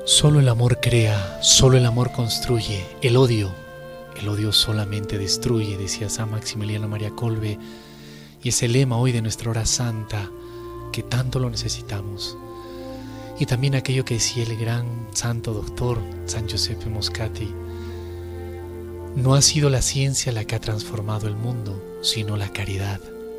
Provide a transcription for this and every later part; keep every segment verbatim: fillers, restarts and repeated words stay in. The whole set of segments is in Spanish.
Solo el amor crea, solo el amor construye. El odio, el odio solamente destruye, decía San Maximiliano María Kolbe. Y es el lema hoy de nuestra hora santa, que tanto lo necesitamos. Y también aquello que decía el gran santo doctor San Giuseppe Moscati: no ha sido la ciencia la que ha transformado el mundo, sino la caridad.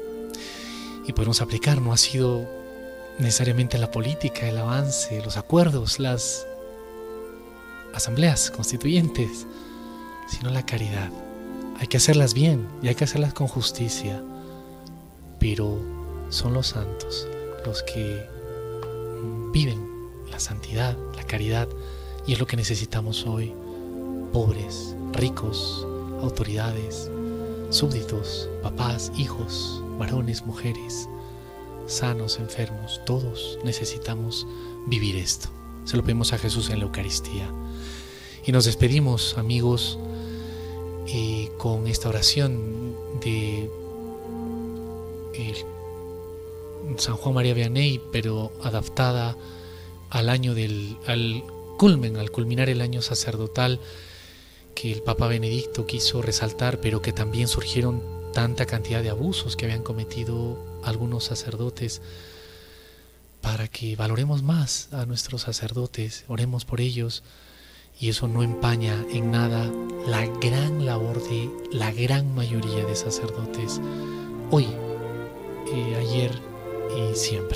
Y podemos aplicar, no ha sido necesariamente la política, el avance, los acuerdos, las asambleas constituyentes, sino la caridad. Hay que hacerlas bien y hay que hacerlas con justicia, pero son los santos los que viven la santidad, la caridad, y es lo que necesitamos hoy. Pobres, ricos, autoridades, súbditos, papás, hijos, varones, mujeres, sanos, enfermos, todos necesitamos vivir esto. Se lo pedimos a Jesús en la Eucaristía. Y nos despedimos, amigos, eh, con esta oración de eh, San Juan María Vianney, pero adaptada al año del al culmen, al culminar el año sacerdotal, que el Papa Benedicto quiso resaltar, pero que también surgieron tanta cantidad de abusos que habían cometido algunos sacerdotes, para que valoremos más a nuestros sacerdotes, oremos por ellos, y eso no empaña en nada la gran labor de la gran mayoría de sacerdotes hoy, eh, ayer y siempre.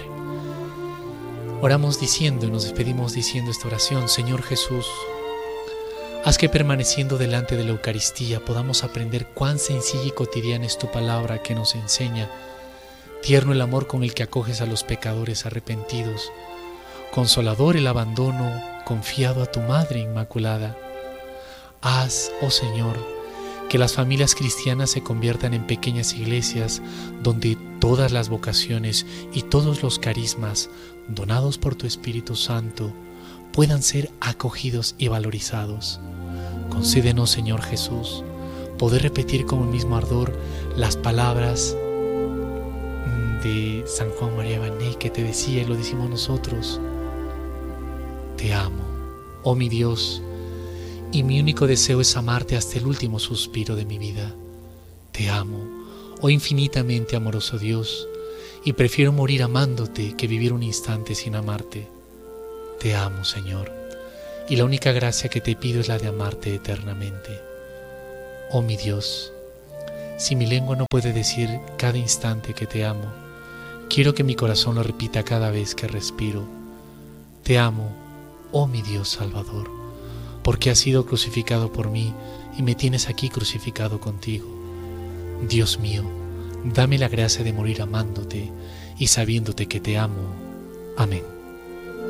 Oramos diciendo y nos despedimos diciendo esta oración: Señor Jesús, haz que permaneciendo delante de la Eucaristía podamos aprender cuán sencilla y cotidiana es tu palabra que nos enseña, tierno el amor con el que acoges a los pecadores arrepentidos, consolador el abandono confiado a tu Madre Inmaculada. Haz, oh Señor, que las familias cristianas se conviertan en pequeñas iglesias donde todas las vocaciones y todos los carismas donados por tu Espíritu Santo puedan ser acogidos y valorizados. Concédenos, Señor Jesús, poder repetir con el mismo ardor las palabras de San Juan María Vianney que te decía, y lo decimos nosotros: te amo, oh mi Dios, y mi único deseo es amarte hasta el último suspiro de mi vida. Te amo, oh infinitamente amoroso Dios, y prefiero morir amándote que vivir un instante sin amarte. Te amo, Señor, y la única gracia que te pido es la de amarte eternamente. Oh mi Dios, si mi lengua no puede decir cada instante que te amo, quiero que mi corazón lo repita cada vez que respiro. Te amo, oh mi Dios Salvador, porque has sido crucificado por mí y me tienes aquí crucificado contigo. Dios mío, dame la gracia de morir amándote y sabiéndote que te amo. Amén.